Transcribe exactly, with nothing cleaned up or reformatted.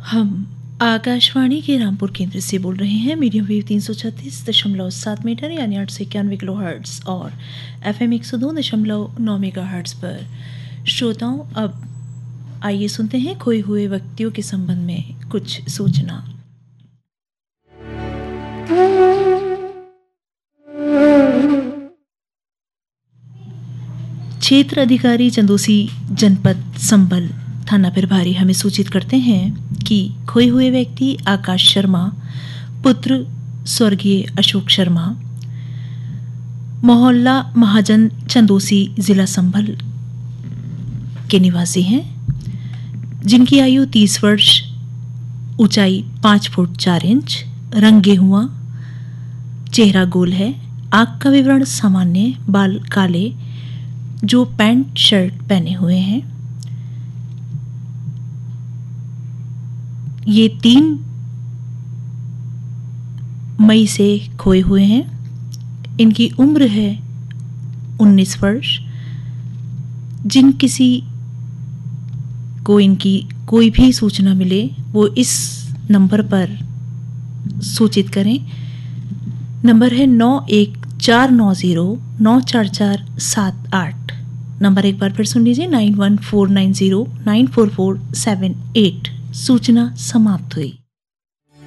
हम आकाशवाणी के रामपुर केंद्र से बोल रहे हैं। मीडियम वेव तीन सौ छत्तीस दशमलव सात मीटर यानी आठ सौ इक्यानवे किलो हर्ट्स और एफ एम एक सौ दो दशमलव नौ मेगा हर्ट्स पर। श्रोताओं, अब आइए सुनते हैं खोए हुए व्यक्तियों के संबंध में कुछ सूचना। क्षेत्र अधिकारी चंदोसी जनपद संबल थाना प्रभारी हमें सूचित करते हैं कि खोए हुए व्यक्ति आकाश शर्मा पुत्र स्वर्गीय अशोक शर्मा मोहल्ला महाजन चंदोसी जिला संभल के निवासी हैं, जिनकी आयु तीस वर्ष, ऊंचाई पाँच फुट चार इंच, रंग गेहुआ, चेहरा गोल है, आँख का विवरण सामान्य, बाल काले, जो पैंट शर्ट पहने हुए हैं। ये तीन मई से खोए हुए हैं। इनकी उम्र है उन्नीस वर्ष। जिन किसी को इनकी कोई भी सूचना मिले वो इस नंबर पर सूचित करें। नंबर है नौ एक चार नौ ज़ीरो नौ चार चार सात आठ। नंबर एक बार फिर सुन लीजिए, nine one four nine zero nine four four seven eight. सूचना समाप्त हुई।